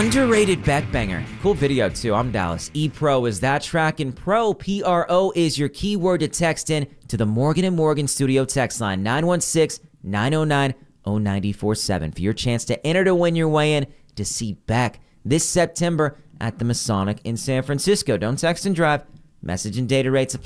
Underrated Beck Banger. Cool video too. I'm Dallas. ePro is that track, and Pro, P-R-O, is your keyword to text in to the Morgan & Morgan studio text line, 916-909-0947 for your chance to enter to win your way in to see Beck this September at the Masonic in San Francisco. Don't text and drive. Message and data rates apply.